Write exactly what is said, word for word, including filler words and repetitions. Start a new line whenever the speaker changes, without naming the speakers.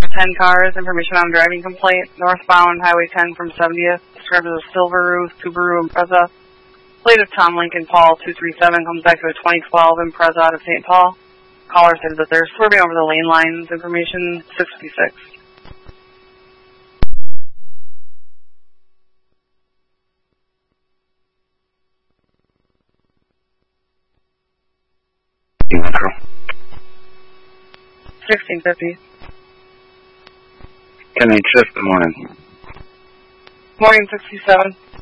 ten cars, information on driving complaint, northbound Highway ten from seventieth, described as a Silverado, Subaru Impreza. Plate of Tom Lincoln Paul two three seven, comes back to a twenty twelve Impreza out of Saint Paul. Caller says that they're swerving over the lane lines, information six fifty-six. sixteen fifty.
Can they shift the morning?
Morning sixty-seven.